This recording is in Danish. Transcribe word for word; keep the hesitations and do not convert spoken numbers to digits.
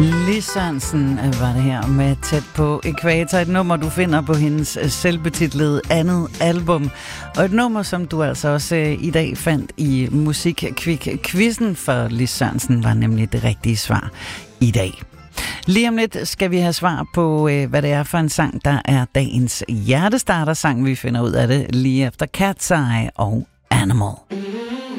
Lis Sørensen var det her med Tæt på Ækvator, et nummer du finder på hendes selvbetitlede andet album, og et nummer som du altså også i dag fandt i Musikkvik-quizzen, for Lis Sørensen var nemlig det rigtige svar i dag. Lige om lidt skal vi have svar på, hvad det er for en sang, der er dagens hjertestarter-sang. Vi finder ud af det lige efter Cat's Eye og Animal.